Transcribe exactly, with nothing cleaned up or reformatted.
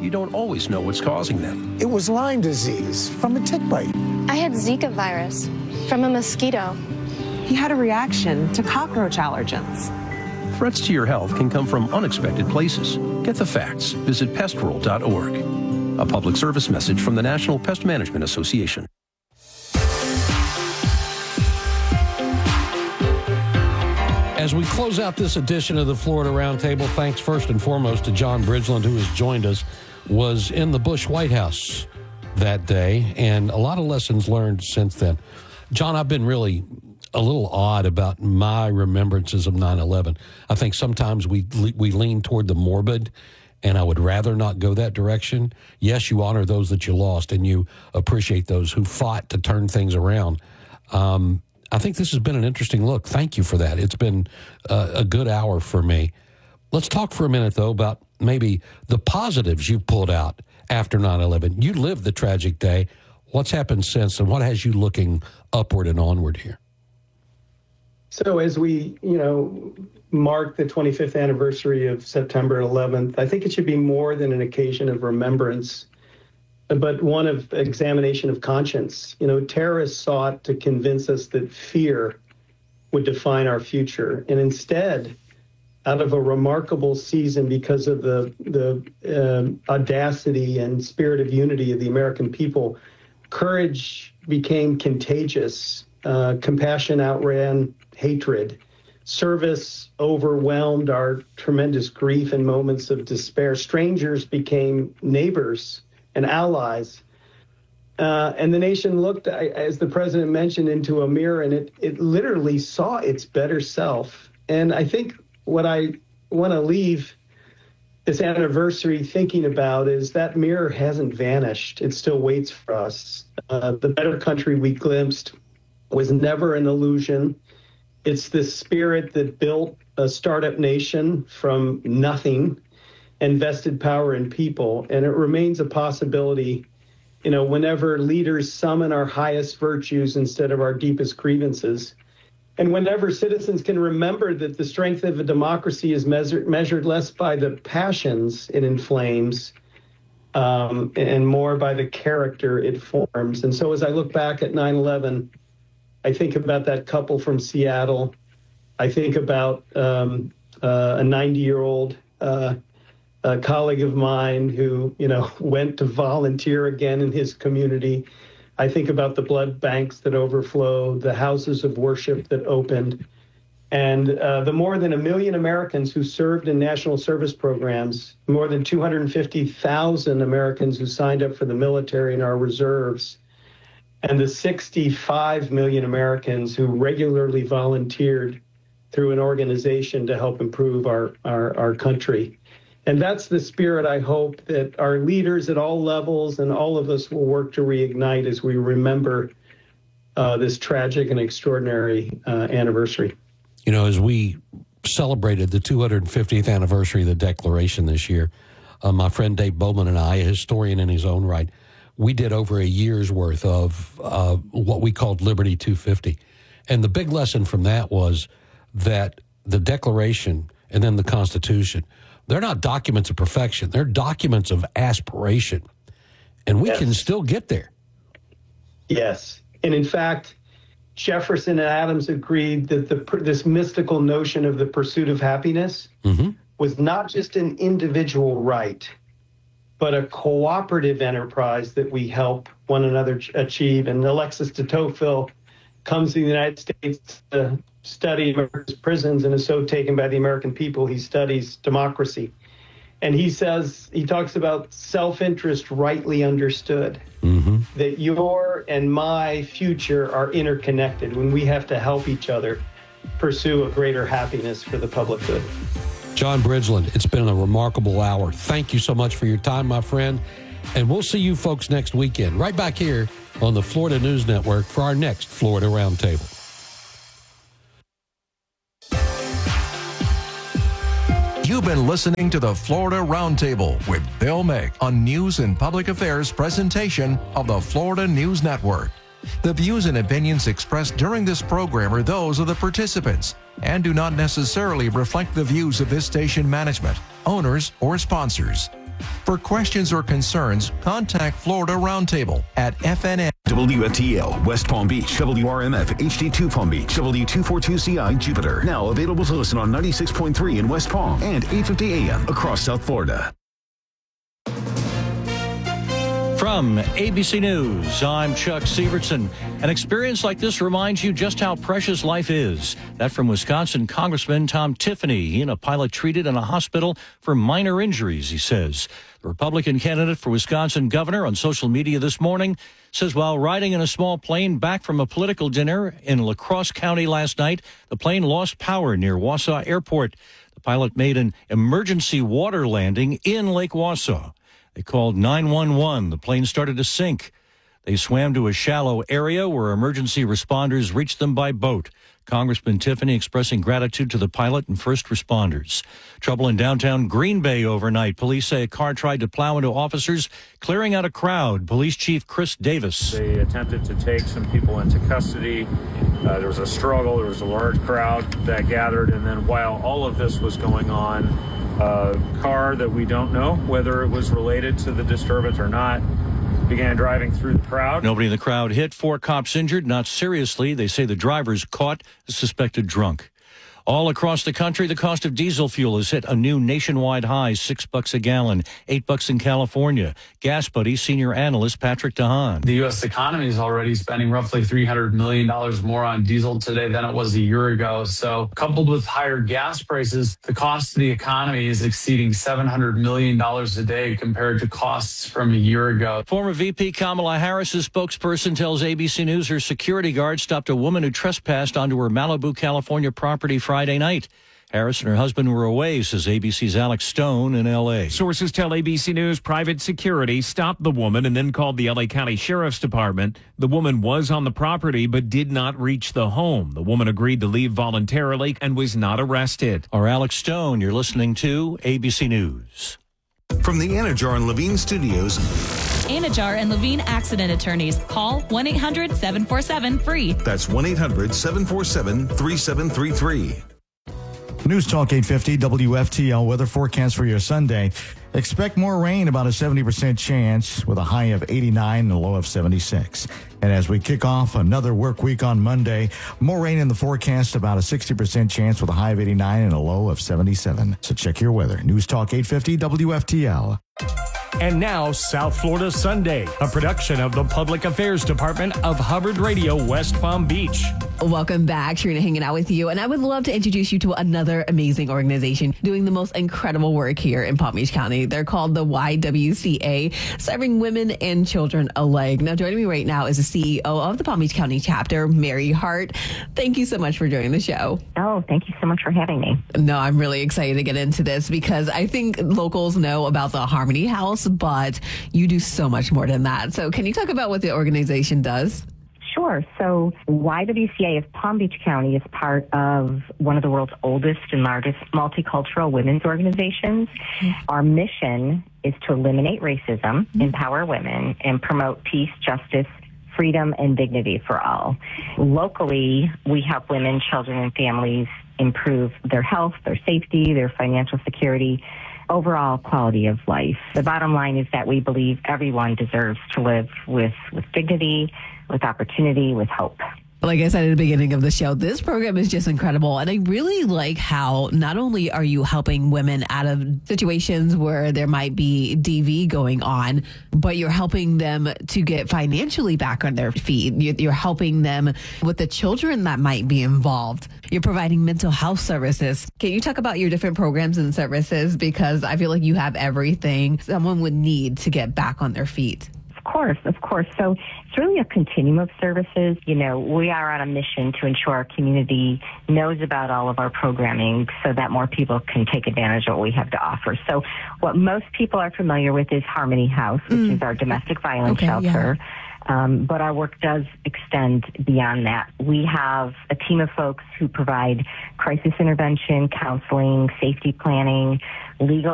you don't always know what's causing them. It was Lyme disease from a tick bite. I had Zika virus from a mosquito. He had a reaction to cockroach allergens. Threats to your health can come from unexpected places. Get the facts. Visit pest roll dot org. A public service message from the National Pest Management Association. As we close out this edition of the Florida Roundtable, thanks first and foremost to John Bridgeland, who has joined us, was in the Bush White House that day, and a lot of lessons learned since then. John, I've been really a little odd about my remembrances of nine eleven. I think sometimes we we lean toward the morbid, and I would rather not go that direction. Yes, you honor those that you lost, and you appreciate those who fought to turn things around. Um, I think this has been an interesting look. Thank you for that. It's been uh, a good hour for me. Let's talk for a minute, though, about maybe the positives you pulled out after nine eleven. You lived the tragic day. What's happened since, and what has you looking upward and onward here? So as we, you know, mark the twenty-fifth anniversary of September eleventh, I think it should be more than an occasion of remembrance, but one of examination of conscience. You know, terrorists sought to convince us that fear would define our future. And instead, out of a remarkable season because of the, the uh, audacity and spirit of unity of the American people, courage became contagious. Uh, compassion outran hatred. Service overwhelmed our tremendous grief and moments of despair. Strangers became neighbors and allies. Uh, and the nation looked, as the president mentioned, into a mirror, and it, it literally saw its better self. And I think what I want to leave this anniversary thinking about is that mirror hasn't vanished. It still waits for us. Uh, the better country we glimpsed was never an illusion. It's the spirit that built a startup nation from nothing and vested power in people. And it remains a possibility, you know, whenever leaders summon our highest virtues instead of our deepest grievances. And whenever citizens can remember that the strength of a democracy is measured, measured less by the passions it inflames um, and more by the character it forms. And so as I look back at nine eleven, I think about that couple from Seattle. I think about um, uh, a ninety-year-old uh, a colleague of mine who, you know, went to volunteer again in his community. I think about the blood banks that overflowed, the houses of worship that opened, and uh, the more than a million Americans who served in national service programs, more than two hundred fifty thousand Americans who signed up for the military and our reserves, and the sixty-five million Americans who regularly volunteered through an organization to help improve our, our, our country. And that's the spirit I hope that our leaders at all levels and all of us will work to reignite as we remember uh, this tragic and extraordinary uh, anniversary. You know, as we celebrated the two hundred fiftieth anniversary of the Declaration this year, uh, my friend Dave Bowman and I, a historian in his own right, we did over a year's worth of uh, what we called Liberty two fifty. And the big lesson from that was that the Declaration and then the Constitution, they're not documents of perfection. They're documents of aspiration. And we yes. can still get there. Yes. And in fact, Jefferson and Adams agreed that the this mystical notion of the pursuit of happiness mm-hmm. was not just an individual right, but a cooperative enterprise that we help one another achieve. And Alexis de Tocqueville comes to the United States to study America's prisons and is so taken by the American people, he studies democracy. And he says, he talks about self-interest rightly understood, mm-hmm. that your and my future are interconnected when we have to help each other pursue a greater happiness for the public good. John Bridgeland, it's been a remarkable hour. Thank you so much for your time, my friend. And we'll see you folks next weekend, right back here on the Florida News Network for our next Florida Roundtable. You've been listening to the Florida Roundtable with Bill Mick on News and Public Affairs presentation of the Florida News Network. The views and opinions expressed during this program are those of the participants and do not necessarily reflect the views of this station management, owners, or sponsors. For questions or concerns, contact Florida Roundtable at F N N. W F T L, West Palm Beach, W R M F, H D two Palm Beach, W two forty-two C I, Jupiter. Now available to listen on ninety-six point three in West Palm and eight fifty A M across South Florida. From A B C News, I'm Chuck Sievertson. An experience like this reminds you just how precious life is. That from Wisconsin Congressman Tom Tiffany. He and a pilot treated in a hospital for minor injuries, he says. The Republican candidate for Wisconsin governor on social media this morning says while riding in a small plane back from a political dinner in La Crosse County last night, the plane lost power near Wausau Airport. The pilot made an emergency water landing in Lake Wausau. They called nine one one. The plane started to sink. They swam to a shallow area where emergency responders reached them by boat. Congressman Tiffany expressing gratitude to the pilot and first responders. Trouble in downtown Green Bay overnight. Police say a car tried to plow into officers, clearing out a crowd. Police Chief Chris Davis. They attempted to take some people into custody. Uh, there was a struggle. There was a large crowd that gathered. And then while all of this was going on, a car that we don't know whether it was related to the disturbance or not began driving through the crowd. Nobody in the crowd hit. Four cops injured, not seriously. They say the driver's caught, the suspected drunk. All across the country, the cost of diesel fuel has hit a new nationwide high, six bucks a gallon, eight bucks in California. Gas Buddy senior analyst Patrick DeHaan. The U S economy is already spending roughly three hundred million dollars more on diesel today than it was a year ago. So coupled with higher gas prices, the cost to the economy is exceeding seven hundred million dollars a day compared to costs from a year ago. Former V P Kamala Harris's spokesperson tells A B C News her security guard stopped a woman who trespassed onto her Malibu, California property Friday night. Harris and her husband were away, says A B C's Alex Stone in L A. Sources tell A B C News private security stopped the woman and then called the L A County Sheriff's Department. The woman was on the property but did not reach the home. The woman agreed to leave voluntarily and was not arrested. Or Alex Stone, you're listening to A B C News. From the Anajar and Levine Studios. Anajar and Levine Accident Attorneys. Call one eight hundred seven four seven free. That's one eight hundred seven four seven three seven three three. News Talk eight fifty W F T L weather forecast for your Sunday. Expect more rain, about a seventy percent chance with a high of eighty-nine and a low of seventy-six. And as we kick off another work week on Monday, more rain in the forecast, about a sixty percent chance with a high of eighty-nine and a low of seventy-seven. So check your weather. News Talk eight fifty W F T L. And now, South Florida Sunday, a production of the Public Affairs Department of Hubbard Radio, West Palm Beach. Welcome back. Sharina hanging out with you. And I would love to introduce you to another amazing organization doing the most incredible work here in Palm Beach County. They're called the Y W C A, serving women and children alike. Now, joining me right now is the C E O of the Palm Beach County chapter, Mary Hart. Thank you so much for joining the show. Oh, thank you so much for having me. No, I'm really excited to get into this because I think locals know about the Harmony House, but you do so much more than that. So can you talk about what the organization does? Sure. So Y W C A of Palm Beach County is part of one of the world's oldest and largest multicultural women's organizations. Mm-hmm. Our mission is to eliminate racism, mm-hmm. empower women, and promote peace, justice, freedom, and dignity for all. Locally, we help women, children, and families improve their health, their safety, their financial security, overall quality of life. The bottom line is that we believe everyone deserves to live with, with dignity, with opportunity, with hope. Like I said at the beginning of the show, this program is just incredible. And I really like how not only are you helping women out of situations where there might be D V going on, but you're helping them to get financially back on their feet. You're helping them with the children that might be involved. You're providing mental health services. Can you talk about your different programs and services? Because I feel like you have everything someone would need to get back on their feet. Of course, of course. So it's really a continuum of services. You know, we are on a mission to ensure our community knows about all of our programming so that more people can take advantage of what we have to offer. So what most people are familiar with is Harmony House, which mm. is our domestic violence okay, shelter. Yeah. Um, but our work does extend beyond that. We have a team of folks who provide crisis intervention, counseling, safety planning, legal